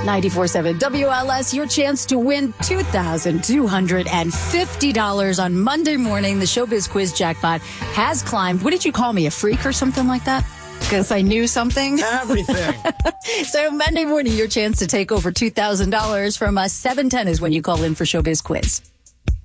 94.7 WLS, your chance to win $2,250 on Monday morning. The Showbiz Quiz jackpot has climbed. What did you call me, a freak or something like that? Because I knew something. Everything. So Monday morning, your chance to take over $2,000 from us. 7:10 is when you call in for Showbiz Quiz.